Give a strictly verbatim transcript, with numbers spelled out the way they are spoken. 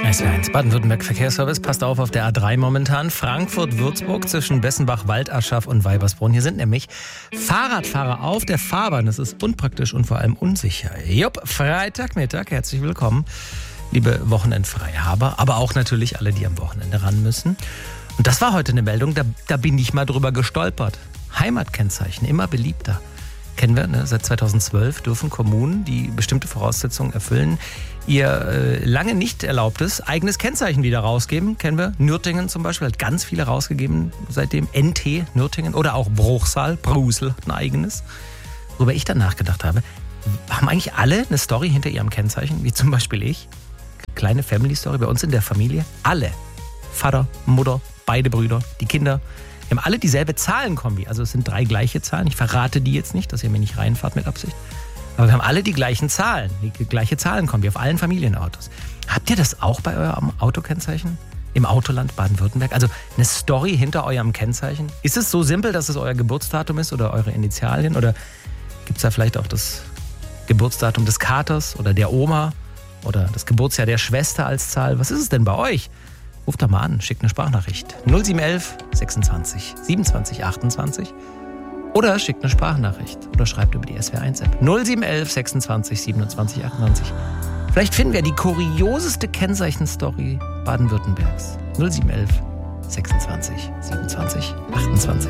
S W R eins Baden-Württemberg Verkehrsservice. Passt auf auf der A drei momentan. Frankfurt-Würzburg zwischen Bessenbach, Waldaschaf und Weibersbrunn. Hier sind nämlich Fahrradfahrer auf der Fahrbahn. Das ist unpraktisch und vor allem unsicher. Jupp, Freitagmittag. Herzlich willkommen, liebe Wochenendfreihaber. Aber auch natürlich alle, die am Wochenende ran müssen. Und das war heute eine Meldung, da, da bin ich mal drüber gestolpert. Heimatkennzeichen, immer beliebter. Kennen wir, ne? Seit zweitausendzwölf dürfen Kommunen, die bestimmte Voraussetzungen erfüllen, ihr äh, lange nicht erlaubtes eigenes Kennzeichen wieder rausgeben. Kennen wir, Nürtingen zum Beispiel hat ganz viele rausgegeben seitdem. N T, Nürtingen oder auch Bruchsal, Brusel hat ein eigenes. Worüber ich dann nachgedacht habe, haben eigentlich alle eine Story hinter ihrem Kennzeichen, wie zum Beispiel ich? Kleine Family-Story bei uns in der Familie. Alle, Vater, Mutter, beide Brüder, die Kinder, wir haben alle dieselbe Zahlenkombi. Also es sind drei gleiche Zahlen. Ich verrate die jetzt nicht, dass ihr mir nicht reinfahrt mit Absicht. Aber wir haben alle die gleichen Zahlen, die gleiche Zahlenkombi auf allen Familienautos. Habt ihr das auch bei eurem Autokennzeichen? Im Autoland Baden-Württemberg? Also eine Story hinter eurem Kennzeichen? Ist es so simpel, dass es euer Geburtsdatum ist oder eure Initialien? Oder gibt es da vielleicht auch das Geburtsdatum des Katers oder der Oma? Oder das Geburtsjahr der Schwester als Zahl? Was ist es denn bei euch? Ruft da mal an, schickt eine Sprachnachricht. null sieben elf sechsundzwanzig siebenundzwanzig achtundzwanzig oder schickt eine Sprachnachricht oder schreibt über die S W R eins App. null sieben elf sechsundzwanzig siebenundzwanzig achtundzwanzig. Vielleicht finden wir die kurioseste Kennzeichenstory Baden-Württembergs. null sieben elf sechsundzwanzig siebenundzwanzig achtundzwanzig.